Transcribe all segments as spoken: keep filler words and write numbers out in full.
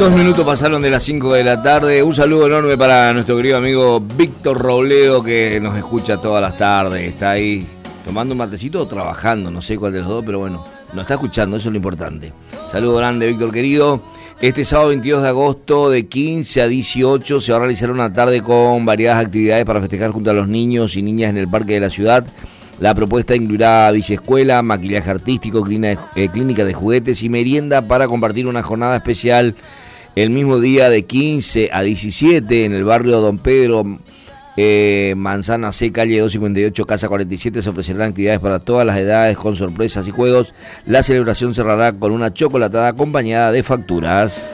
Dos minutos pasaron de las cinco de la tarde. Un saludo enorme para nuestro querido amigo Víctor Robledo, que nos escucha todas las tardes. Está ahí tomando un matecito o trabajando, no sé cuál de los dos, pero bueno, nos está escuchando, eso es lo importante. Saludo grande, Víctor querido. Este sábado veintidós de agosto de quince a dieciocho se va a realizar una tarde con variadas actividades para festejar junto a los niños y niñas en el Parque de la Ciudad. La propuesta incluirá biciescuela, maquillaje artístico, clínica de juguetes y merienda para compartir una jornada especial el mismo día de quince a diecisiete en el barrio Don Pedro, eh, Manzana C, calle doscientos cincuenta y ocho, casa cuarenta y siete. Se ofrecerán actividades para todas las edades con sorpresas y juegos. La celebración cerrará con una chocolatada acompañada de facturas.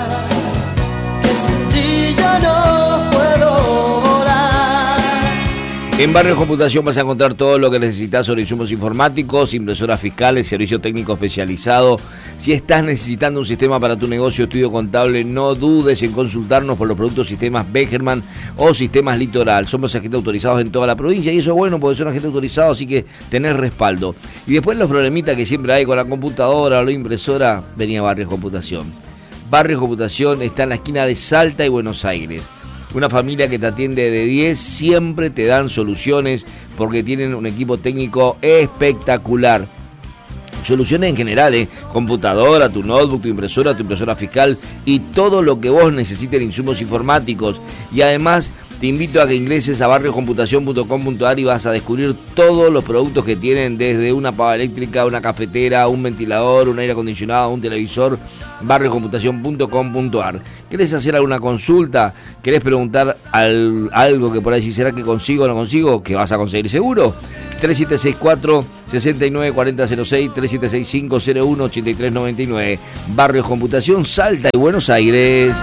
En Barrios Computación vas a encontrar todo lo que necesitas sobre insumos informáticos, impresoras fiscales, servicio técnico especializado. Si estás necesitando un sistema para tu negocio, estudio contable, no dudes en consultarnos por los productos sistemas Begerman o sistemas Litoral. Somos agentes autorizados en toda la provincia y eso es bueno porque son agentes autorizados, así que tenés respaldo. Y después los problemitas que siempre hay con la computadora o la impresora, venía a Barrios Computación. Barrios Computación está en la esquina de Salta y Buenos Aires. Una familia que te atiende de diez, siempre te dan soluciones porque tienen un equipo técnico espectacular. Soluciones en general, ¿eh? Computadora, tu notebook, tu impresora, tu impresora fiscal y todo lo que vos necesites en insumos informáticos. Y además te invito a que ingreses a barrios computación punto com punto a r y vas a descubrir todos los productos que tienen, desde una pava eléctrica, una cafetera, un ventilador, un aire acondicionado, un televisor. barrios computación punto com punto a r. ¿Querés hacer alguna consulta? ¿Querés preguntar al, algo que por ahí si será que consigo o no consigo? ¿Que vas a conseguir seguro? tres siete seis cuatro, seis nueve cuatro cero cero seis, tres siete seis cinco cero uno ocho tres nueve nueve. Barrios Computación, Salta y Buenos Aires.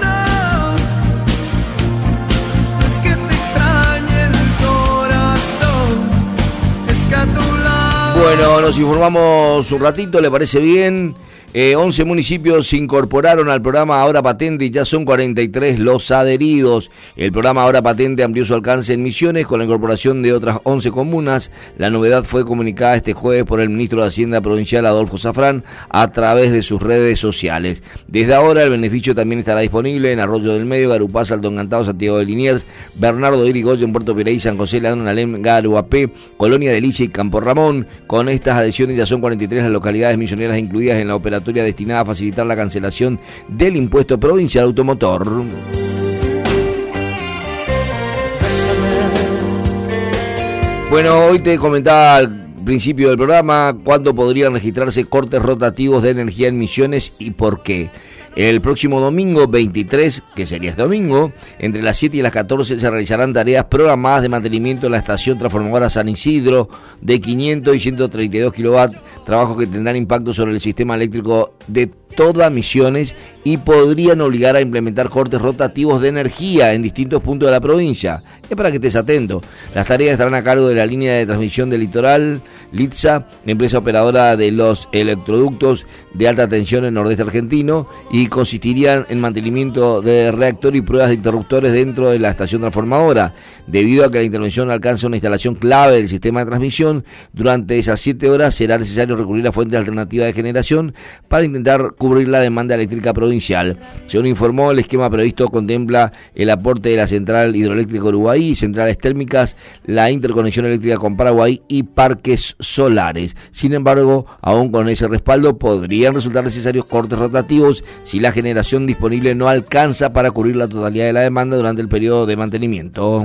Bueno, nos informamos un ratito, ¿le parece bien? Eh, once municipios se incorporaron al programa Ahora Patente y ya son cuarenta y tres los adheridos. El programa Ahora Patente amplió su alcance en Misiones con la incorporación de otras once comunas. La novedad fue comunicada este jueves por el ministro de Hacienda Provincial, Adolfo Zafrán, a través de sus redes sociales. Desde ahora el beneficio también estará disponible en Arroyo del Medio, Garupaz, Alto Encantado, Santiago de Liniers, Bernardo de Irigoyen, Puerto Pireí, San José, Leandro, Alem, Garuapé, Colonia de Licha y Campo Ramón. Con estas adhesiones ya son cuarenta y tres las localidades misioneras incluidas en la operación destinada a facilitar la cancelación del impuesto provincial automotor. Bueno, hoy te comentaba al principio del programa cuándo podrían registrarse cortes rotativos de energía en Misiones y por qué. El próximo domingo veintitrés, que sería este domingo, entre las siete y las catorce se realizarán tareas programadas de mantenimiento en la estación transformadora San Isidro de quinientos y ciento treinta y dos kilovatios, trabajos que tendrán impacto sobre el sistema eléctrico de todas Misiones y podrían obligar a implementar cortes rotativos de energía en distintos puntos de la provincia. Es para que estés atento. Las tareas estarán a cargo de la línea de transmisión del Litoral, Litza, empresa operadora de los electroductos de alta tensión en el nordeste argentino, y consistirían en mantenimiento de reactor y pruebas de interruptores dentro de la estación transformadora. Debido a que la intervención alcanza una instalación clave del sistema de transmisión, durante esas siete horas será necesario recurrir a fuentes alternativas de generación para intentar cubrir la demanda eléctrica provincial. Según informó, el esquema previsto contempla el aporte de la central hidroeléctrica Uruguay, centrales térmicas, la interconexión eléctrica con Paraguay y parques solares. Sin embargo, aún con ese respaldo podrían resultar necesarios cortes rotativos si la generación disponible no alcanza para cubrir la totalidad de la demanda durante el periodo de mantenimiento.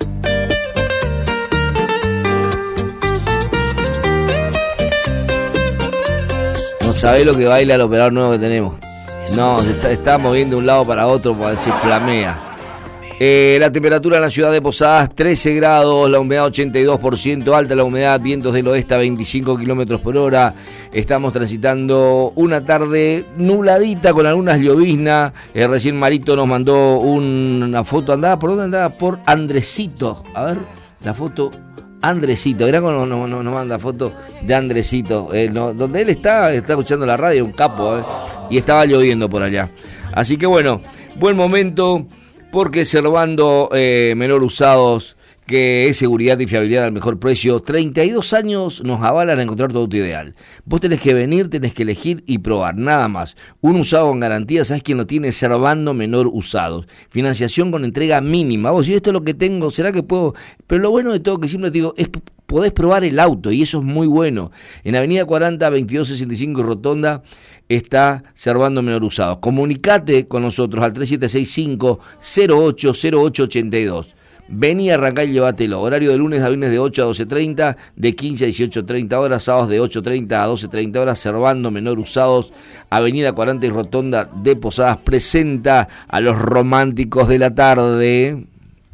No sabés lo que baila el operador nuevo que tenemos. No, se está, está moviendo de un lado para otro para decir flamea. Eh, la temperatura en la ciudad de Posadas, trece grados, la humedad ochenta y dos por ciento, alta la humedad, vientos del oeste a veinticinco kilómetros por hora. Estamos transitando una tarde nubladita con algunas lloviznas. Eh, recién Marito nos mandó un, una foto. ¿Andaba por dónde andaba? Por Andresito. A ver, la foto. Andresito, mirá cómo nos no, no manda foto de Andresito. Eh, no, donde él está, está escuchando la radio, un capo. Eh, y estaba lloviendo por allá. Así que bueno, buen momento. Porque Servando eh, Menor Usados que es seguridad y fiabilidad al mejor precio. treinta y dos años nos avalan a encontrar tu auto ideal. Vos tenés que venir, tenés que elegir y probar, nada más. Un usado con garantía, ¿sabés quién lo tiene? Servando Menor Usados. Financiación con entrega mínima. Vos, si esto es lo que tengo, ¿será que puedo? Pero lo bueno de todo, que siempre te digo, es podés probar el auto y eso es muy bueno. En Avenida cuarenta, veintidós sesenta y cinco Rotonda está Servando Menor Usados. Comunicate con nosotros al tres siete seis cinco cero ocho cero ocho ocho dos. Vení, arrancá y llévatelo. Horario de lunes a viernes de ocho a doce treinta, de quince a dieciocho treinta horas, sábados de ocho treinta a doce treinta horas, Servando Menor Usados, Avenida cuarenta y Rotonda de Posadas, presenta a los románticos de la tarde.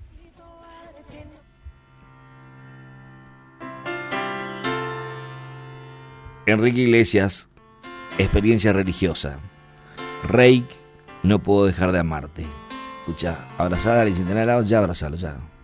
Enrique Iglesias, experiencia religiosa. Reik, no puedo dejar de amarte. Escucha, abrazar al Bicentenario, ya abrazalo, ya.